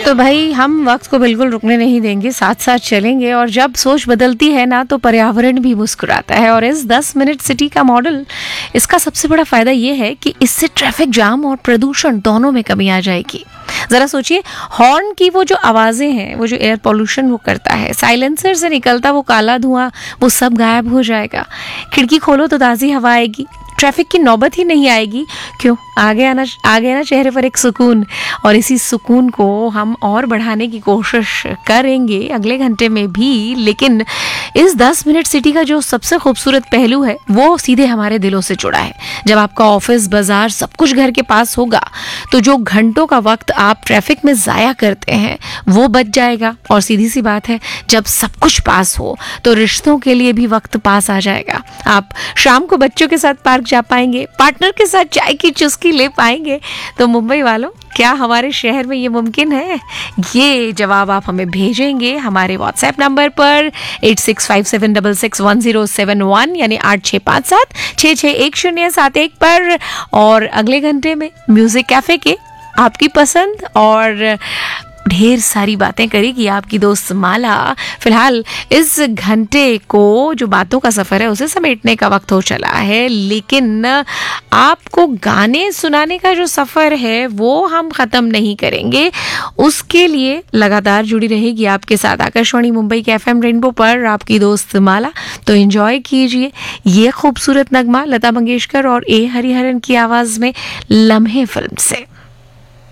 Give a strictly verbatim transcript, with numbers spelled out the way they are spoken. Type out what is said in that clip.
तो भाई हम वक्त को बिल्कुल रुकने नहीं देंगे, साथ साथ चलेंगे। और जब सोच बदलती है ना तो पर्यावरण भी मुस्कुराता है। और इस दस मिनट सिटी का मॉडल, इसका सबसे बड़ा फायदा ये है कि इससे ट्रैफिक जाम और प्रदूषण दोनों में कमी आ जाएगी। जरा सोचिए, हॉर्न की वो जो आवाजें हैं, वो जो एयर पोल्यूशन वो करता है, साइलेंसर से निकलता वो काला धुआं, वो सब गायब हो जाएगा। खिड़की खोलो तो ताज़ी हवा आएगी, ट्रैफिक की नौबत ही नहीं आएगी। क्यों? आगे आना आ गया ना चेहरे पर एक सुकून। और इसी सुकून को हम और बढ़ाने की कोशिश करेंगे अगले घंटे में भी। लेकिन इस दस मिनट सिटी का जो सबसे खूबसूरत पहलू है वो सीधे हमारे दिलों से जुड़ा है। जब आपका ऑफिस, बाजार सब कुछ घर के पास होगा तो जो घंटों का वक्त आप ट्रैफिक में ज़ाया करते हैं वो बच जाएगा। और सीधी सी बात है, जब सब कुछ पास हो तो रिश्तों के लिए भी वक्त पास आ जाएगा। आप शाम को बच्चों के साथ पार्क जा पाएंगे, पार्टनर के साथ चाय की चुस्की ले पाएंगे। तो मुंबई वालों, क्या हमारे शहर में ये मुमकिन है? ये जवाब आप हमें भेजेंगे हमारे व्हाट्सएप नंबर पर eight six five seven six six one zero seven one यानी आठ छः पाँच सात छः छः एक शून्य सात एक पर। और अगले घंटे में म्यूजिक कैफे के आपकी पसंद और ढेर सारी बातें करेगी आपकी दोस्त माला। फिलहाल इस घंटे को जो बातों का सफर है उसे समेटने का वक्त हो चला है, लेकिन आपको गाने सुनाने का जो सफर है वो हम खत्म नहीं करेंगे। उसके लिए लगातार जुड़ी रहेगी आपके साथ आकाशवाणी मुंबई के एफएम रेनबो पर आपकी दोस्त माला। तो एंजॉय कीजिए ये खूबसूरत नगमा लता मंगेशकर और ए हरिहरन की आवाज में लम्हे फिल्म से।